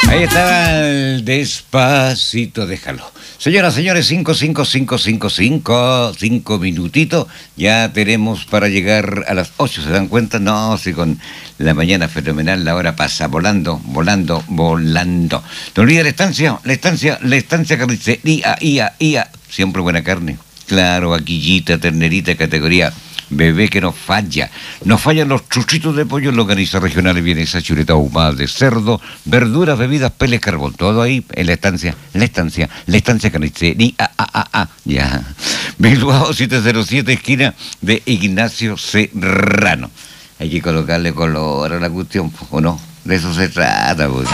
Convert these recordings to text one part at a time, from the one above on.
Ahí estaba el Despacito, déjalo. Señoras, señores, 5 minutitos. Ya tenemos para llegar a las 8. ¿Se dan cuenta? No, si con la mañana fenomenal la hora pasa volando, volando, volando. No olvides la estancia carnicería, ia. Siempre buena carne. Claro, vaquillita, ternerita, categoría bebé que no falla. No fallan los chuchitos de pollo, longaniza regional, viene esa chuleta ahumada de cerdo, verduras, bebidas, peles, carbón. Todo ahí en la estancia carnicería. Ya. Bilbao 707, esquina de Ignacio Serrano. Hay que colocarle color a la cuestión, ¿o no? De eso se trata, pues.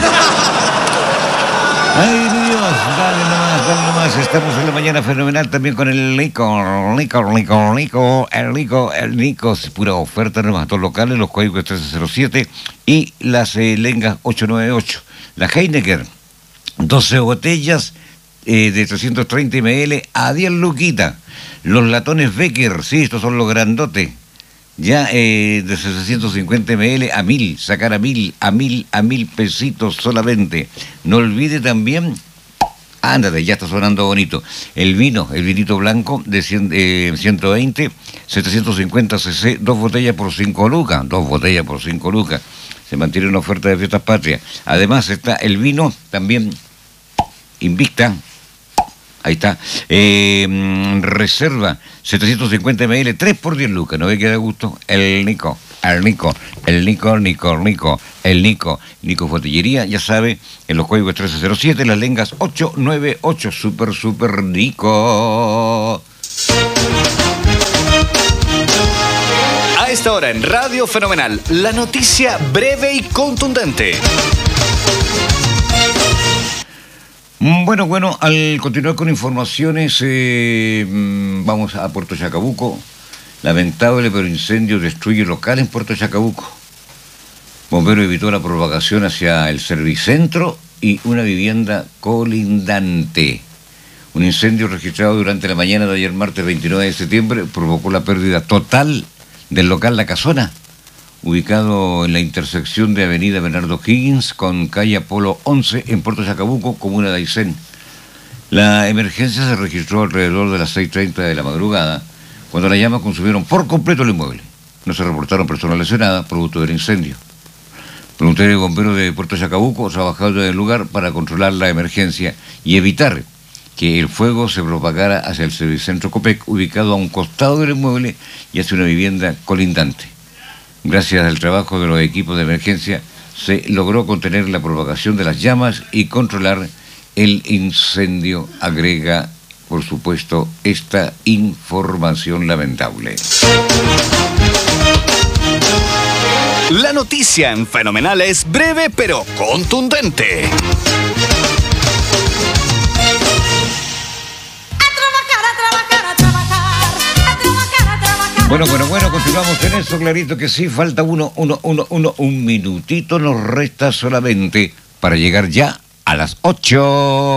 ¡Ay, Dios! Dale nomás. Estamos en la mañana fenomenal también con el Nico. El Nico es pura oferta nomás. Dos locales, los códigos 1307 y las lengas 898. La Heineken, 12 botellas de 330 ml a 10 luquitas. Los latones Becker, sí, estos son los grandotes. Ya de 750 ml a 1000, sacar a 1000 pesitos solamente. No olvide también, ándate, ya está sonando bonito, el vinito blanco de 120, 750 cc, 2 botellas por 5 lucas, se mantiene una oferta de fiestas patrias. Además está el vino también Invicta. Ahí está. Reserva 750 ml, 3 por 10 lucas. ¿No ve que da gusto? El Nico Botillería, ya sabe, en los códigos 1307, las lengas 898. Super Nico. A esta hora en Radio Fenomenal, la noticia breve y contundente. Bueno, al continuar con informaciones, vamos a Puerto Chacabuco. Lamentable, pero incendio destruye local en Puerto Chacabuco. Bombero evitó la propagación hacia el Servicentro y una vivienda colindante. Un incendio registrado durante la mañana de ayer martes 29 de septiembre provocó la pérdida total del local La Casona, ubicado en la intersección de Avenida Bernardo Higgins con calle Apolo 11 en Puerto Chacabuco, comuna de Aysén. La emergencia se registró alrededor de las 6:30 de la madrugada, cuando las llamas consumieron por completo el inmueble. No se reportaron personas lesionadas producto del incendio. Voluntarios de bomberos de Puerto Chacabuco trabajaron en el lugar para controlar la emergencia y evitar que el fuego se propagara hacia el Servicentro Copec, ubicado a un costado del inmueble y hacia una vivienda colindante. Gracias al trabajo de los equipos de emergencia, se logró contener la propagación de las llamas y controlar el incendio, agrega, por supuesto, esta información lamentable. La noticia en Fenomenal es breve pero contundente. Bueno, continuamos en eso, clarito que sí, falta un minutito nos resta solamente para llegar ya a las 8.